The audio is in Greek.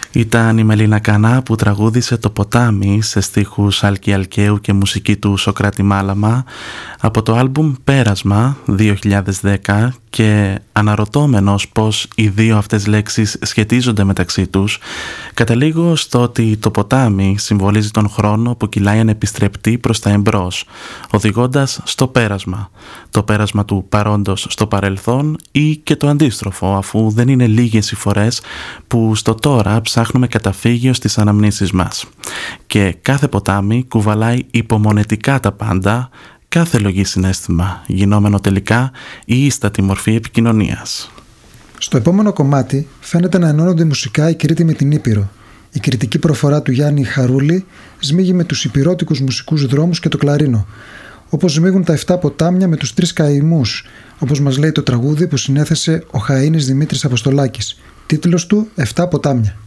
Ήταν η Μελίνα Κανά που τραγούδισε το ποτάμι σε στίχους Άλκη Αλκαίου και μουσική του Σωκράτη Μάλαμα από το άλμπουμ Πέρασμα 2010, και αναρωτώμενος πως οι δύο αυτές λέξεις σχετίζονται μεταξύ τους, καταλήγω στο ότι το ποτάμι συμβολίζει τον χρόνο που κυλάει ανεπιστρεπτή προς τα εμπρός, οδηγώντας στο πέρασμα, το πέρασμα του παρόντος στο παρελθόν, ή και το αντίστροφο, αφού δεν είναι λίγες οι φορές που στο τώρα ψάχνουμε καταφύγιο στις αναμνήσεις μας. Και κάθε ποτάμι κουβαλάει υπομονετικά τα πάντα, κάθε λογή συναίσθημα, γινόμενο τελικά η ίστατη μορφή επικοινωνίας. Στο επόμενο κομμάτι φαίνεται να ενώνονται μουσικά η Κρήτη με την Ήπειρο. Η κριτική προφορά του Γιάννη Χαρούλη σμίγει με τους υπηρώτικους μουσικούς δρόμους και το κλαρίνο, όπως σμίγουν τα 7 ποτάμια με τους 3 καημούς, όπως μας λέει το τραγούδι που συνέθεσε ο Χαΐνης Δημήτρης Αποστολάκης. Τίτλος του «7 ποτάμια».